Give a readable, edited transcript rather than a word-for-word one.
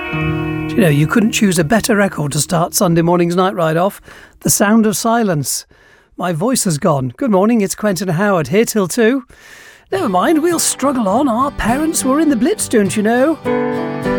Do you know, you couldn't choose a better record to start Sunday morning's night ride off. The Sound of Silence. My voice has gone. Good morning, it's Quentin Howard, here till 2. Never mind, we'll struggle on. Our parents were in the Blitz, don't you know?